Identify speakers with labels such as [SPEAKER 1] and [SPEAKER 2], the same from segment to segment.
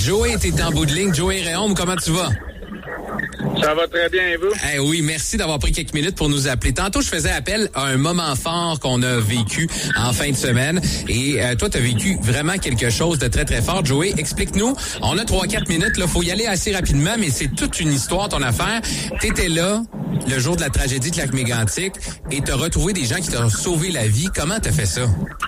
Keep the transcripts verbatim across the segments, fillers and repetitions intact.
[SPEAKER 1] Joey, t'es en bout de ligne. Joey Réaume, comment tu vas?
[SPEAKER 2] Ça va très bien, et vous?
[SPEAKER 1] Eh oui, merci d'avoir pris quelques minutes pour nous appeler. Tantôt, je faisais appel à un moment fort qu'on a vécu en fin de semaine. Et euh, toi, tu as vécu vraiment quelque chose de très, très fort. Joey, explique-nous. On a trois quatre minutes. Il faut y aller assez rapidement, mais c'est toute une histoire, ton affaire. Tu étais là le jour de la tragédie de Lac-Mégantic et tu as retrouvé des gens qui t'ont sauvé la vie. Comment tu as fait ça?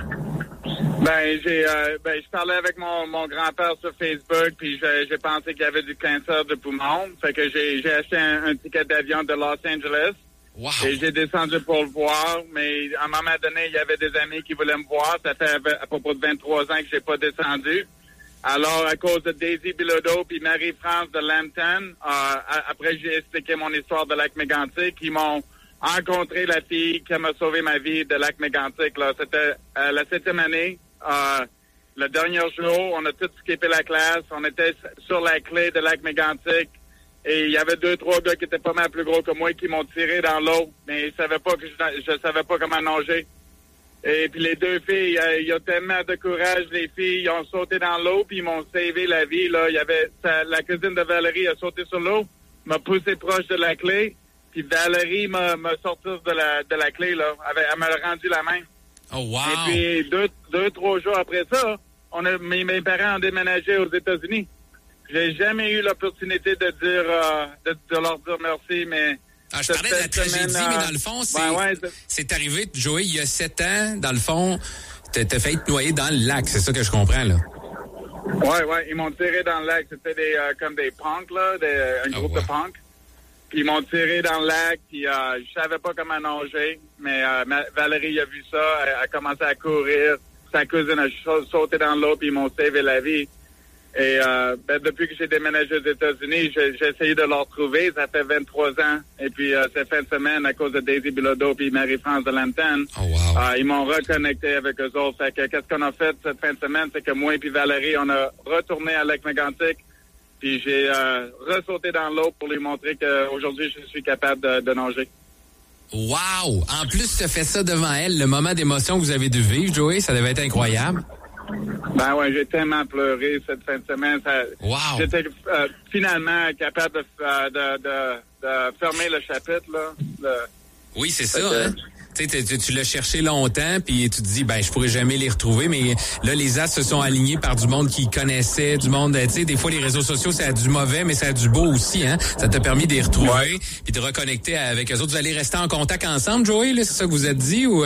[SPEAKER 2] Ben, j'ai, euh, ben, je parlais avec mon, mon grand-père sur Facebook, puis j'ai, j'ai pensé qu'il y avait du cancer de poumon. Fait que j'ai, j'ai acheté un, un ticket d'avion de Los Angeles.
[SPEAKER 1] Wow.
[SPEAKER 2] Et j'ai descendu pour le voir, mais à un moment donné, il y avait des amis qui voulaient me voir. Ça fait à propos de vingt-trois ans que j'ai pas descendu. Alors, à cause de Daisy Bilodeau puis Marie-France de Lambton, euh, après j'ai expliqué mon histoire de Lac-Mégantic, ils m'ont rencontré la fille qui m'a sauvé ma vie de Lac-Mégantic. Là, c'était euh, la septième année. Euh, le dernier jour, on a tout skippé la classe. On était sur la clé de Lac-Mégantic. Et il y avait deux, trois gars qui étaient pas mal plus gros que moi qui m'ont tiré dans l'eau. Mais ils savaient pas que je, je savais pas comment nager. Et puis les deux filles, euh, ils ont tellement de courage, les filles, ils ont sauté dans l'eau puis ils m'ont sauvé la vie. Là, il y avait sa, la cousine de Valérie a sauté sur l'eau, m'a poussé proche de la clé. Puis Valérie m'a, m'a sorti de la, de la clé, là. Elle, elle m'a rendu la main.
[SPEAKER 1] Oh, wow!
[SPEAKER 2] Et puis, deux, deux, trois jours après ça, on a, mes, mes parents ont déménagé aux États-Unis. J'ai jamais eu l'opportunité de dire, euh, de, de leur dire merci, mais...
[SPEAKER 1] Ah, je parlais de la tragédie,
[SPEAKER 2] semaine,
[SPEAKER 1] mais dans le fond, c'est,
[SPEAKER 2] ben ouais, c'est...
[SPEAKER 1] c'est arrivé, Joey, il y a sept ans, dans le fond, t'as, t'as failli te noyer dans le lac, c'est ça que je comprends, là.
[SPEAKER 2] Ouais, ouais, ils m'ont tiré dans le lac. C'était des, euh, comme des punks, là, des, un groupe oh, ouais. de punks. Puis ils m'ont tiré dans le lac, puis euh, je savais pas comment nager, mais euh, ma, Valérie a vu ça, elle a commencé à courir, sa cousine a sauté dans l'eau, puis ils m'ont sauvé la vie. Et euh, ben, depuis que j'ai déménagé aux États-Unis, j'ai, j'ai essayé de leur retrouver, ça fait vingt-trois ans, et puis euh, cette fin de semaine, à cause de Daisy Bilodeau puis Marie-France de Lambton,
[SPEAKER 1] oh, wow.
[SPEAKER 2] euh, ils m'ont reconnecté avec eux autres. Fait que qu'est-ce qu'on a fait cette fin de semaine, c'est que moi et puis Valérie, on a retourné à Lac-Mégantic. Puis j'ai euh, ressauté dans l'eau pour lui montrer qu'aujourd'hui, je suis capable de, de nager.
[SPEAKER 1] Wow! En plus, tu as fait ça devant elle. Le moment d'émotion que vous avez dû vivre, Joey, ça devait être incroyable.
[SPEAKER 2] Ben ouais, j'ai tellement pleuré cette fin de semaine. Ça,
[SPEAKER 1] wow!
[SPEAKER 2] J'étais euh, finalement capable de, de, de, de fermer le chapitre, là. Le,
[SPEAKER 1] oui, c'est ça, que, hein? Tu, tu, tu l'as cherché longtemps, puis tu te dis, ben, je pourrais jamais les retrouver, mais là, les as se sont alignés par du monde qui connaissait, du monde, tu sais, des fois, les réseaux sociaux, ça a du mauvais, mais ça a du beau aussi, hein. Ça t'a permis de les retrouver, ouais. Puis de reconnecter avec eux autres. Vous allez rester en contact ensemble, Joey, là, c'est ça que vous êtes dit, ou?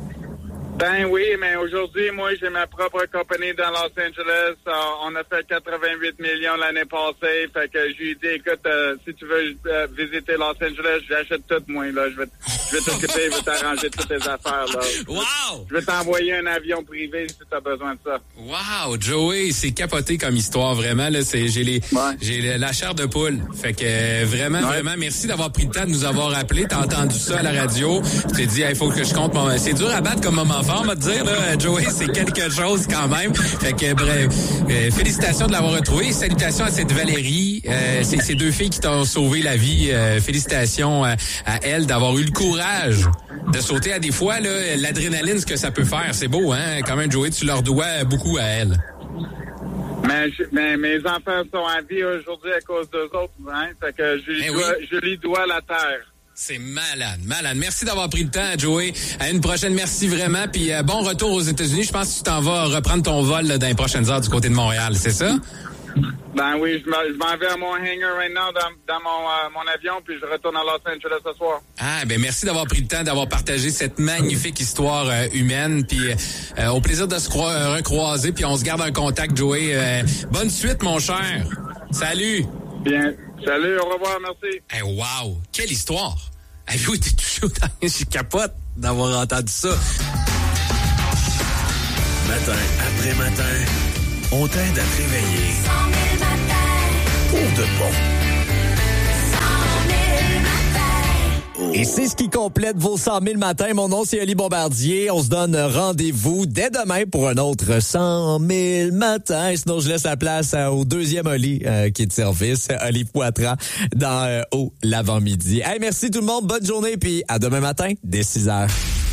[SPEAKER 2] Ben oui, mais aujourd'hui, moi, j'ai ma propre compagnie dans Los Angeles. Euh, on a fait quatre-vingt-huit millions l'année passée. Fait que je lui ai dit, écoute, euh, si tu veux euh, visiter Los Angeles, j'achète tout, moi, là. Je vais, je vais t'occuper, je vais t'arranger toutes tes affaires, là.
[SPEAKER 1] Wow!
[SPEAKER 2] Je vais t'envoyer un avion privé si tu as besoin de ça.
[SPEAKER 1] Wow, Joey, c'est capoté comme histoire, vraiment, là. C'est, j'ai les, ouais. j'ai la chair de poule. Fait que, euh, vraiment, ouais. vraiment, merci d'avoir pris le temps de nous avoir appelés. T'as entendu ça à la radio. Tu t'es dit, il hey, faut que je compte mon... C'est dur à battre comme moment fort, on va te dire, là, Joey, c'est quelque chose quand même. Fait que, bref, euh, félicitations de l'avoir retrouvé. Salutations à cette Valérie. Euh, c'est ces deux filles qui t'ont sauvé la vie. Euh, félicitations à, à elle d'avoir eu le courage de sauter à des fois, là, l'adrénaline, ce que ça peut faire. C'est beau, hein? Quand même, Joey, tu leur dois beaucoup à elle.
[SPEAKER 2] Mais, je, mais mes enfants sont en vie aujourd'hui à cause d'eux autres, hein? Fait que je, eh dois, oui. je lui dois la terre.
[SPEAKER 1] C'est malade, malade. Merci d'avoir pris le temps, Joey. À une prochaine, merci vraiment. Puis euh, bon retour aux États-Unis. Je pense que tu t'en vas reprendre ton vol là, dans les prochaines heures du côté de Montréal, c'est ça?
[SPEAKER 2] Ben oui, je m'en vais à mon hangar right now dans, dans mon, euh, mon avion, puis je retourne à Los Angeles ce soir.
[SPEAKER 1] Ah, ben merci d'avoir pris le temps, d'avoir partagé cette magnifique histoire euh, humaine. Puis euh, au plaisir de se croi- euh, recroiser, puis on se garde en contact, Joey. Euh, bonne suite, mon cher. Salut.
[SPEAKER 2] Bien. Salut, au revoir, merci.
[SPEAKER 1] Hey, wow, quelle histoire. Avez-vous été touché autant? Je capote d'avoir entendu ça.
[SPEAKER 3] Matin après matin, on t'aide à te réveiller. cent mille matins. Pour de bon.
[SPEAKER 4] Et c'est ce qui complète vos cent mille matins. Mon nom, c'est Oli Bombardier. On se donne rendez-vous dès demain pour un autre cent mille matins. Sinon, je laisse la place au deuxième Oli euh, qui est de service, Oli Poitras, dans euh, Haut l'avant-midi. Hey, merci tout le monde. Bonne journée, puis à demain matin, dès six heures.